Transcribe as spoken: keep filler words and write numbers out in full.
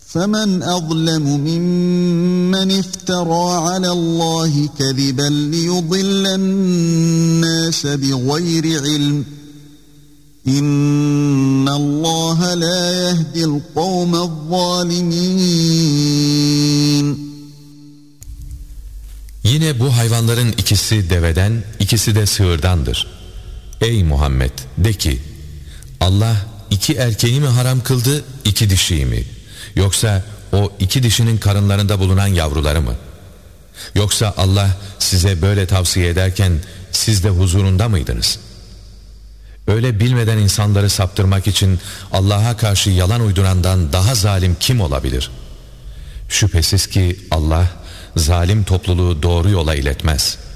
فَمَنْ أَظْلَمُ مِمَّنِ افْتَرَى عَلَى اللّٰهِ كَذِبًا لِيُضِلَّ النَّاسَ بِغَيْرِ عِلْمٍ اِنَّ اللّٰهَ لَا يَهْدِي الْقَوْمَ الظَّالِمِينَ. Yine bu hayvanların ikisi deveden, ikisi de sığırdandır. Ey Muhammed, de ki, Allah iki erkeği mi haram kıldı, iki dişiyi mi? Yoksa o iki dişinin karınlarında bulunan yavruları mı? Yoksa Allah size böyle tavsiye ederken siz de huzurunda mıydınız? Öyle bilmeden insanları saptırmak için Allah'a karşı yalan uydurandan daha zalim kim olabilir? Şüphesiz ki Allah zalim topluluğu doğru yola iletmez.